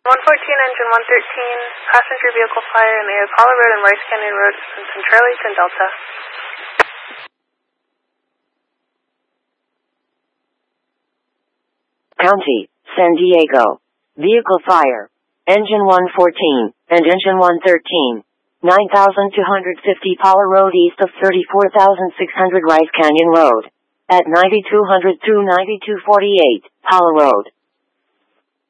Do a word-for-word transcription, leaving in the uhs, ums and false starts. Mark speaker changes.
Speaker 1: one fourteen, engine one thirteen, passenger vehicle fire in the Apollo Road and Rice Canyon Road, Central East and Delta.
Speaker 2: County, San Diego. Vehicle fire. Engine one fourteen, and engine one thirteen. nine thousand two hundred fifty Apollo Road east of thirty-four thousand six hundred Rice Canyon Road. At ninety-two hundred through ninety-two forty-eight, Apollo Road.